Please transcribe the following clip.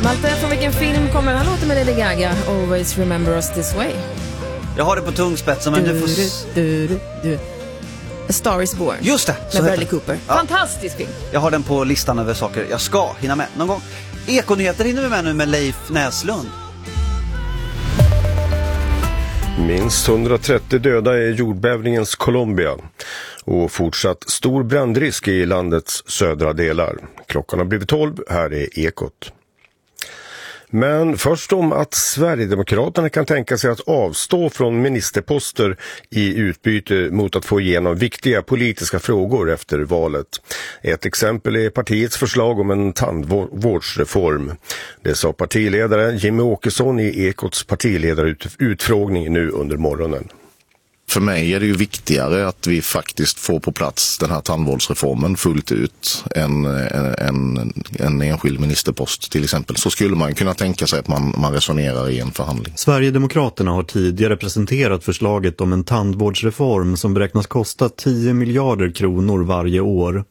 Malte, från vilken film kommer den här låten med Lady Gaga? Always remember us this way. Jag har det på tungspetsen, men du får... A Star is Born. Just det! Med Bradley Cooper. Ja. Fantastisk film. Jag har den på listan över saker jag ska hinna med någon gång. Ekonyheter hinner vi med nu med Leif Näslund. Minst 130 döda i jordbävningens Colombia och fortsatt stor brandrisk i landets södra delar. Klockan har blivit 12, här är Ekot. Men först om att Sverigedemokraterna kan tänka sig att avstå från ministerposter i utbyte mot att få igenom viktiga politiska frågor efter valet. Ett exempel är partiets förslag om en tandvårdsreform. Det sa partiledare Jimmy Åkesson i Ekots partiledarutfrågning nu under morgonen. För mig är det ju viktigare att vi faktiskt får på plats den här tandvårdsreformen fullt ut än en enskild ministerpost till exempel. Så skulle man kunna tänka sig att man resonerar i en förhandling. Sverigedemokraterna har tidigare presenterat förslaget om en tandvårdsreform som beräknas kosta 10 miljarder kronor varje år.